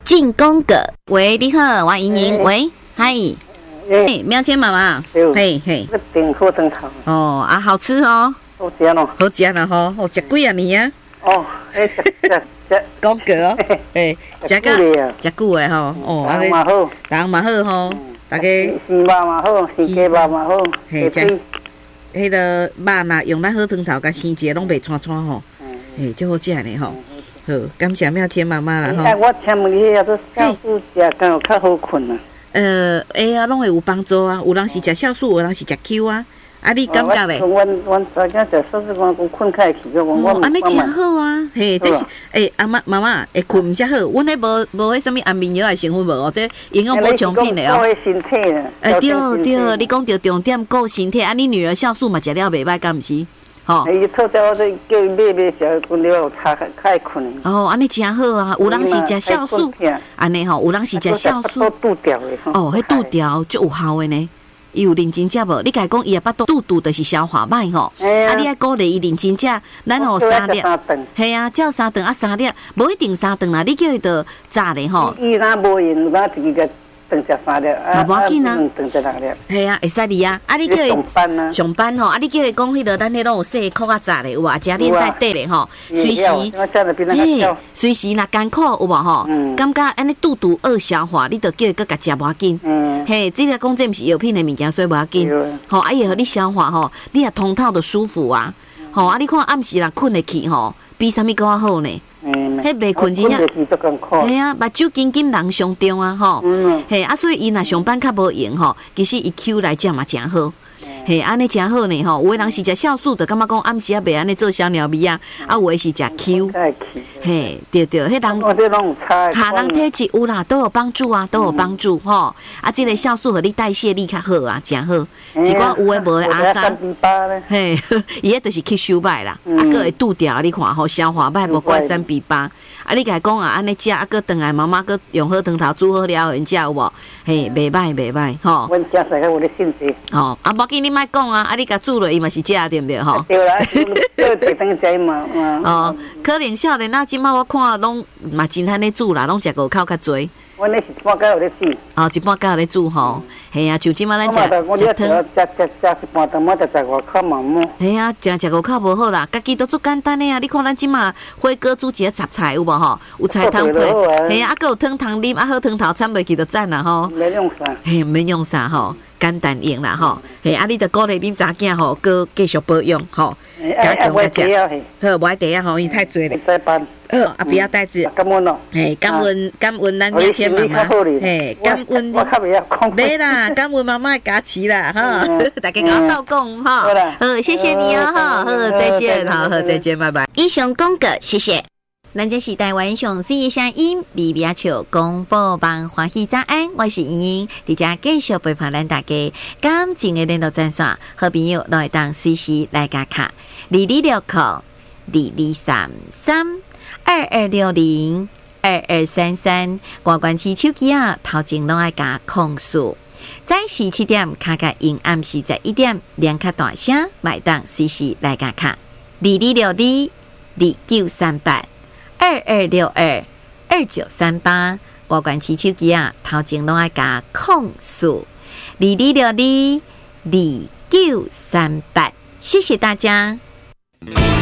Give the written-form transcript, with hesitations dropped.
进攻个，喂，你好，我莹莹，喂，嗨，喵姐妈妈，嘿嘿， 订火灯头。 哦，啊，好吃哦， 好食咯， 好食啦吼，哦，食几啊年啊？ 哦，食讲个哦，嘿，食个食久诶吼，哦， 人嘛好， 人嘛好吼，大家鱼肉嘛好，鸡肉嘛好， 嘿，食迄个肉呐，用咱好汤头甲生一个拢袂串串吼，嘿，足好食呢吼。好，感谢妙千妈妈啦吼。 我请问你，遐个酵素食敢有较好困啊？ 会啊，拢会有帮助啊。有人是食酵素，有人是食 Q 啊。啊，你感觉咧？ 阮昨天食酵素，讲困起来去，我安尼真好啊！嘿，这是妈妈会困毋则好。阮迄无迄什物安眠药的成分无哦，这营养补充品的哦。 顾身体啦。 对，你讲着重点顾身体，啊，你女儿酵素嘛食了袂歹，敢毋是？吼， 伊透早我这叫伊买食，困了差较困。 哦，安尼真好啊！有人是食酵素，安尼吼，有人是食酵素。 拄掉的。 哦，迄拄掉就有效的呢。伊有认真食无？你家讲伊也巴肚就是消化歹吼，啊，你爱鼓励伊认真食，咱吼3粒，系啊，照3顿啊3粒，无一定3顿啦，你叫伊着炸咧吼。 伊若无用，咱自己个顿食3粒， 啊，无要紧啊， 顿食6粒。 系啊，会使哩啊，啊，你叫伊上班吼，啊，你叫伊讲迄个咱迄拢有细颗啊炸咧，有啊，食连带底咧吼，随时，随时若艰苦有无吼？感觉安尼肚饿消化，你着叫伊搁甲食无要紧。嘿，这个讲这毋是药品的物件，所以无要紧。吼，啊，伊互你消化吼，你也通透的舒服啊。吼，啊，你看暗时啦困得去吼，比啥物搁较好呢？迄袂困真正，系啊，目睭紧紧人上重啊吼。嘿，啊，所以伊若上班较无用吼，其实伊 Q 来食嘛真好。嘿，安尼真好呢吼。有的人是食酵素的，感觉讲暗时啊袂安尼做小鸟味啊，啊有的是食 Q。嘿，对，迄人下人体质有啦，都有帮助啊，都有帮助吼。啊，这个酵素互你代谢力较好啊，真好。一寡有诶无诶阿仔，嘿，伊迄就是吸收歹啦，啊，个会拄掉，你看吼，消化歹无怪3:8。啊，你甲讲啊，安尼食啊，个转来妈妈个用好汤头煮好了，因食有无？嘿，袂歹吼。 阮食实个有咧信息。 吼，啊，无紧你莫讲啊，啊，你甲煮落伊嘛是食对毋对吼？ 对啦，叫地当食嘛。 哦，可能少年仔即摆我看拢嘛真罕咧煮啦，拢食5口较侪。 阮咧是1半有咧煮。 哦，1半有咧煮吼，系啊，像即摆咱食汤。 食一半汤，我就5口嘛冇。 系啊，食5口无好啦，家己都做简单的啊。你看咱即摆火锅煮一个杂菜有无吼？有菜汤配，系啊，还有汤啉，啊好汤头掺落去就赞啦吼。 免用啥？ 嘿，免用啥吼，简单用啦吼。嘿，啊，你着鼓励恁查囝吼，搁继续保养吼。 加强个食。 好，无爱茶啊吼，伊太侪咧。啊，不要带子。 感恩咯。 嘿，感恩咱喵千妈妈。嘿，感恩。 我较袂晓讲。 没啦，感恩妈妈加持啦，哈，大家跟我斗讲哈。好，谢谢你哦，哈，好，再见，好，再见，拜拜。以上讲过，谢谢。咱这是台湾上新的声音，比比笑广播网欢喜早安，我是莹莹，伫遮继续陪伴咱大家。感情的联络专线，好朋友都会当随时来加卡226022602233，挂关起手机啊，头前拢爱加控诉。早时7点，卡甲因暗时在1点，两卡大声，麦当随时来加卡2262293822622938，挂关起手机啊，头前拢爱加控诉22622938，谢谢大家。